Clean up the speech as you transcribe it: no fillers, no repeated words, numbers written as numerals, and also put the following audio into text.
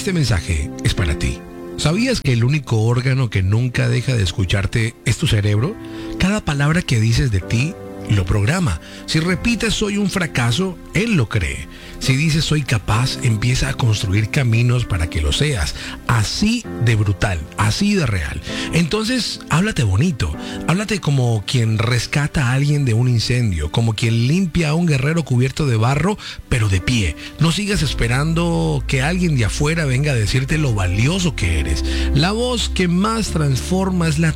Este mensaje es para ti. ¿Sabías que el único órgano que nunca deja de escucharte es tu cerebro? Cada palabra que dices de ti lo programa. Si repites soy un fracaso, él lo cree. Si dices soy capaz, empieza a construir caminos para que lo seas. Así de brutal, así de real. Entonces, háblate bonito. Háblate como quien rescata a alguien de un incendio, como quien limpia a un guerrero cubierto de barro, pero de pie. No sigas esperando que alguien de afuera venga a decirte lo valioso que eres. La voz que más transforma es la